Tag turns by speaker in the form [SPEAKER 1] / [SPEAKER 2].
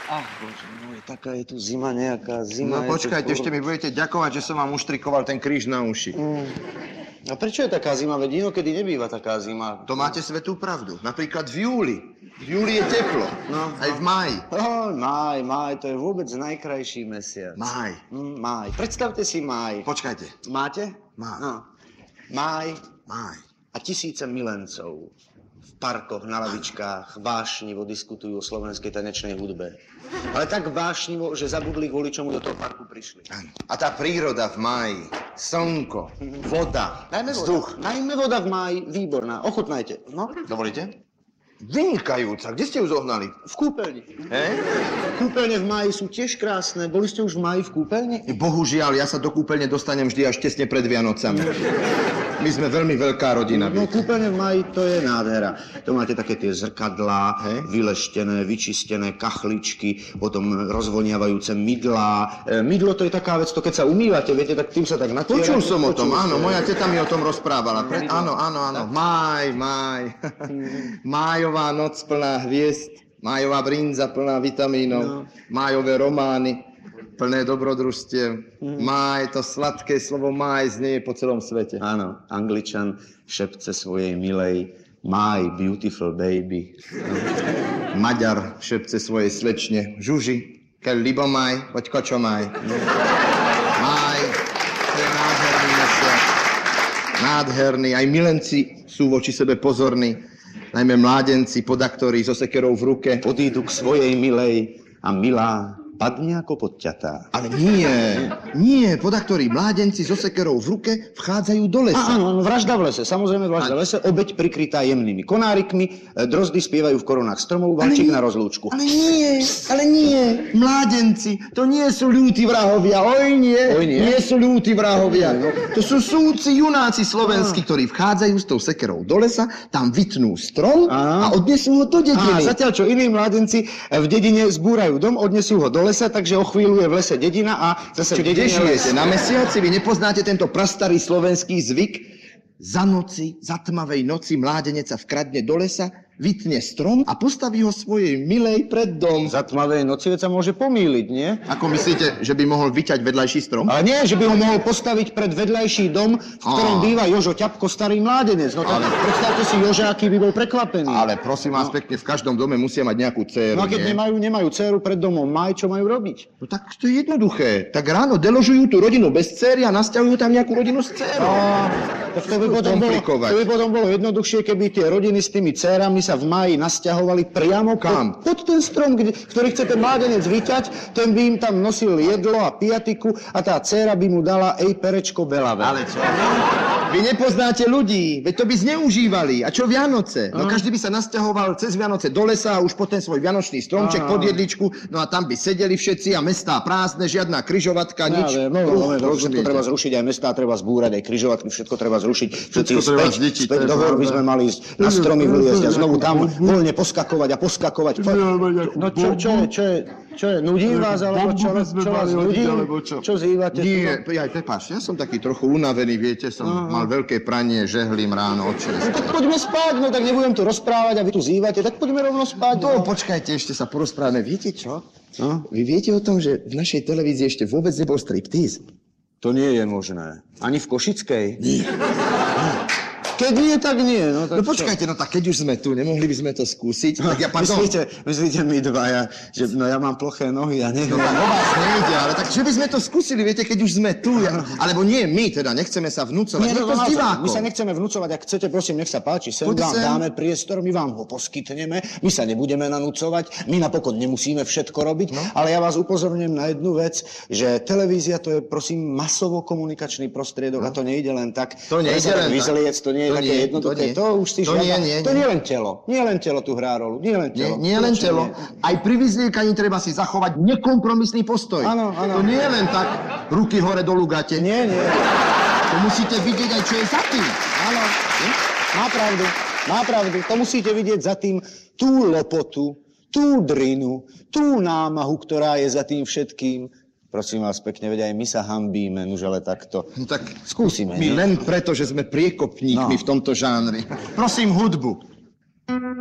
[SPEAKER 1] Ach, bože môj, taká je tu zima nejaká, zima.
[SPEAKER 2] No počkajte, ešte mi budete ďakovať, že som vám uštrikoval ten kríž na uši.
[SPEAKER 1] A prečo je taká zima? Veď inokedy nebýva taká zima.
[SPEAKER 2] To máte svätú pravdu. Napríklad v júli. V júli je teplo. No, aj v máji.
[SPEAKER 1] Máj, to je vôbec najkrajší mesiac.
[SPEAKER 2] Máj.
[SPEAKER 1] Máj. Predstavte si máj.
[SPEAKER 2] Počkajte.
[SPEAKER 1] Máte?
[SPEAKER 2] Máj.
[SPEAKER 1] No. Máj.
[SPEAKER 2] Máj.
[SPEAKER 1] A tisíce milencov v parkoch, na lavičkách vášnivo diskutujú o slovenskej tanečnej hudbe. Ale tak vášnivo, že zabudli, kvôli čomu do toho parku prišli.
[SPEAKER 2] A tá príroda v máji, slnko, voda, vzduch.
[SPEAKER 1] Najmä voda v máji, výborná. Ochutnajte. No.
[SPEAKER 2] Dovolíte? Vynikajúca. Kde ste ju zohnali?
[SPEAKER 1] V kúpeľni. Kúpeľne v máji sú tiež krásne. Boli ste už v máji v kúpeľni?
[SPEAKER 2] Bohužiaľ, ja sa do kúpeľne dostanem vždy až tesne pred Vianocami. My sme veľmi veľká rodina.
[SPEAKER 1] No kúpeľne v máji to je nádhera. To máte také tie zrkadlá, vyleštené, vyčistené, kachličky, potom rozvoniavajúce mydlá. Mydlo to je taká vec, to keď sa umývate, viete, tak tým sa tak natierate.
[SPEAKER 2] Počul som o tom, áno, moja teta mi o tom rozprávala. Áno. Máj. Májová noc plná hviezd, májová brinza plná vitamínov, májové romány plné dobrodružstiev. Máj, to sladké slovo máj znie po celom svete.
[SPEAKER 1] Áno, Angličan šepce svojej milej my beautiful baby.
[SPEAKER 2] Maďar šepce svojej slečne Žuži, keď libomaj, poď kočomaj. Máj, to je nádherný mesiac. Nádherný, aj milenci sú voči sebe pozorní. Najmä mládenci, podaktori so sekerou v ruke.
[SPEAKER 1] Odídu k svojej milej a milá padne ako podťatá.
[SPEAKER 2] Ale nie, podaktori, mládenci so sekerou v ruke vchádzajú do lesa.
[SPEAKER 1] Áno, vražda v lese, samozrejme vražda v lese, obeť prikrytá jemnými konárikmi, drozdy spievajú v korunách stromov, valčík na rozlúčku.
[SPEAKER 2] Ale nie, mládenci, to nie sú ľúti vrahovia, oj nie sú ľúti vrahovia. To sú súdci junáci slovenskí, ktorí vchádzajú s tou sekerou do lesa, tam vytnú strom a odnesú ho do dediny.
[SPEAKER 1] Zatiaľ, čo iní mládenci v dedine zbúrajú dom, odnesú ho do lesa, takže o chvíľu je v lese dedina a zase v dedine les.
[SPEAKER 2] Na mesiaci vy nepoznáte tento prastarý slovenský zvyk? Za tmavej noci mládenec sa vkradne do lesa, vytne strom a postaví ho svojej milej pred dom.
[SPEAKER 1] Za tmavej noci veď sa môže pomýliť, nie?
[SPEAKER 2] Ako myslíte, že by mohol vyťať vedľajší strom?
[SPEAKER 1] Ale nie, že by ho mohol postaviť pred vedľajší dom, v ktorom býva Jožo Ťapko, starý mládenec. No tak predstavte si Joža, aký by bol prekvapený.
[SPEAKER 2] Ale prosím vás pekne, v každom dome musia mať nejakú dcéru.
[SPEAKER 1] No a keď nemajú dcéru pred domom, čo majú robiť?
[SPEAKER 2] No tak to je jednoduché. Tak ráno deložujú tú rodinu bez dcéry a nasťahujú tam nejakú rodinu s dcérou.
[SPEAKER 1] To by potom bolo jednoduchšie, keby tie rodiny s tými dcérami sa v máji nasťahovali priamo pod ten strom, ktorý chce ten mládenec vyťať, ten by im tam nosil jedlo a piatiku a tá dcéra by mu dala perečko belavé.
[SPEAKER 2] Ale čo? Vy nepoznáte ľudí, veď to by zneužívali. A čo Vianoce? No každý by sa nasťahoval cez Vianoce do lesa a už po ten svoj vianočný stromček pod jedličku, no a tam by sedeli všetci a mestá prázdne, žiadna križovatka, nič.
[SPEAKER 1] Všetko treba zrušiť, aj mestá treba zbúrať, aj križovatky, všetko treba zrušiť. Všetci späť do hor by sme mali ísť, na stromy vyliezť a znovu tam voľne poskakovať a poskakovať. No čo je, nudí vás, alebo čo vás nudí? Čo zývate?
[SPEAKER 2] Nie, prepáč, ja som taký trochu unavený, viete, som mal veľké pranie, žehlím ráno od 6.
[SPEAKER 1] No tak poďme spať, no tak nebudem tu rozprávať a vy tu zývate, tak poďme rovno spať.
[SPEAKER 2] No počkajte, ešte sa porozprávame, viete čo? No? Vy viete o tom, že v našej televízii ešte vôbec nebol striptease?
[SPEAKER 1] To nie je možné. Ani v Košickej?
[SPEAKER 2] Nie.
[SPEAKER 1] Keď nie, tak nie. No
[SPEAKER 2] počkajte, no tak keď už sme tu, nemohli by sme to skúsiť? Tak ja,
[SPEAKER 1] myslíte my dvaja, že ja mám ploché nohy a neviem.
[SPEAKER 2] No vás nejde, ale tak že by sme to skúsili, viete, keď už sme tu. Alebo nie my, teda nechceme sa vnúcovať.
[SPEAKER 1] My sa nechceme vnúcovať, ak chcete, prosím, nech sa páči. Sem vám dáme priestor, my vám ho poskytneme, my sa nebudeme nanúcovať, my napokon nemusíme všetko robiť, ale ja vás upozorňujem na jednu vec, že televízia to je, prosím, masovo komunikačný prostriedok a to nejde len tak.
[SPEAKER 2] To nejde len
[SPEAKER 1] vyzliec, to nie je také jednoduché. To už si žiada. To nie len telo. Nie len telo tu hrá rolu. Nie
[SPEAKER 2] len telo. Aj pri vyzliekaní treba si zachovať nekompromisný postoj.
[SPEAKER 1] Áno.
[SPEAKER 2] To nie je len tak ruky hore dolu gate.
[SPEAKER 1] Nie.
[SPEAKER 2] To musíte vidieť aj, čo je za tým.
[SPEAKER 1] Áno. Má pravdu. To musíte vidieť za tým tú lopotu, tú drinu, tú námahu, ktorá je za tým všetkým. Prosím vás pekne, veď aj my sa hanbíme, nuž ale takto.
[SPEAKER 2] No tak
[SPEAKER 1] skúsime.
[SPEAKER 2] My len preto, že sme priekopníkmi v tomto žánri. Prosím hudbu.